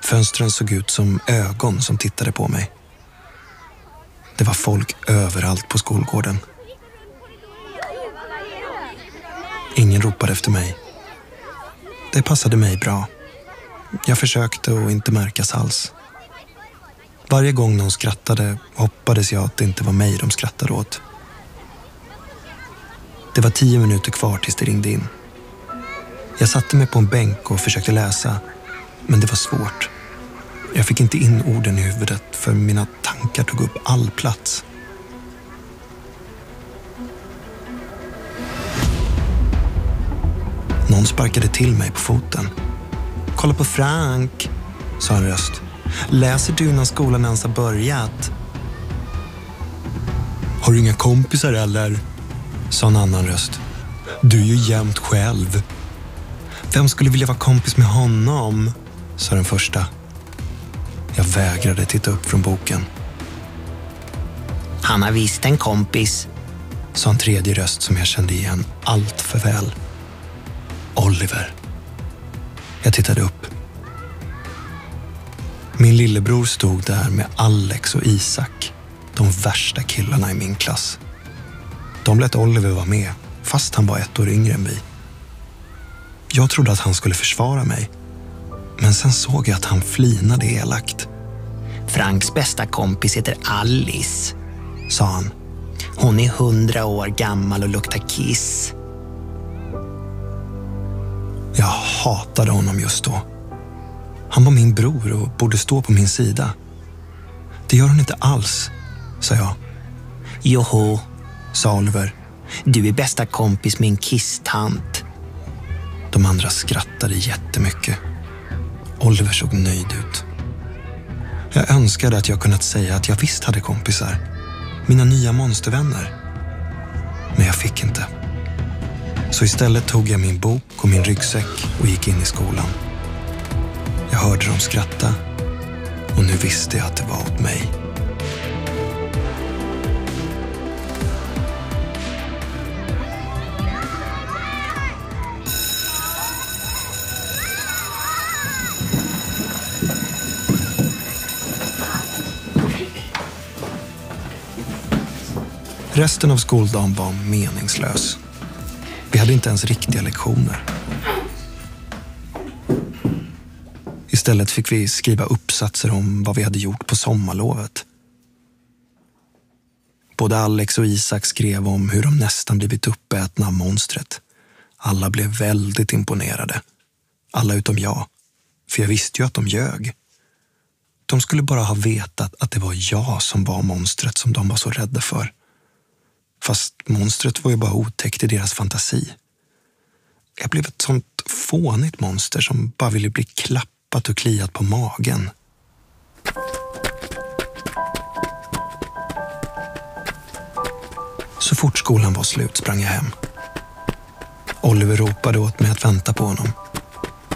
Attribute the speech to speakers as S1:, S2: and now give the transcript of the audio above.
S1: Fönstren såg ut som ögon som tittade på mig. Det var folk överallt på skolgården. Ingen ropade efter mig. Det passade mig bra. Jag försökte att inte märkas alls. Varje gång någon skrattade hoppades jag att det inte var mig de skrattade åt. Det var 10 minuter kvar tills det ringde in. Jag satte mig på en bänk och försökte läsa, men det var svårt. Jag fick inte in orden i huvudet för mina tankar tog upp all plats. Någon sparkade till mig på foten. Kolla på Frank, sa en röst. Läser du när skolan ens har börjat? Har du inga kompisar eller? Sa en annan röst. Du är ju jämt själv. Vem skulle vilja vara kompis med honom? Sa den första. Jag vägrade titta upp från boken. Han har visst en kompis, sa en tredje röst som jag kände igen allt för väl. Oliver. Jag tittade upp. Min lillebror stod där med Alex och Isak, de värsta killarna i min klass. De lät Oliver vara med, fast han var 1 år yngre än vi. Jag trodde att han skulle försvara mig, men sen såg jag att han flinade elakt. Franks bästa kompis heter Alice, sa han. Hon är 100 år gammal och luktar kiss. Jag hatade honom just då. Han var min bror och borde stå på min sida. Det gör hon inte alls, sa jag. Joho, sa Oliver. Du är bästa kompis med en kisstant. De andra skrattade jättemycket. Oliver såg nöjd ut. Jag önskade att jag kunnat säga att jag visst hade kompisar. Mina nya monstervänner. Men jag fick inte. Så istället tog jag min bok och min ryggsäck och gick in i skolan. Jag hörde dem skratta och nu visste jag att det var åt mig. Resten av skoldagen var meningslös. Vi hade inte ens riktiga lektioner. Istället fick vi skriva uppsatser om vad vi hade gjort på sommarlovet. Både Alex och Isak skrev om hur de nästan blivit uppätna av monstret. Alla blev väldigt imponerade. Alla utom jag. För jag visste ju att de ljög. De skulle bara ha vetat att det var jag som var monstret som de var så rädda för. Fast monstret var ju bara otäckt i deras fantasi. Jag blev ett sånt fånigt monster som bara ville bli klappat och kliat på magen. Så fort skolan var slut sprang jag hem. Oliver ropade åt mig att vänta på honom.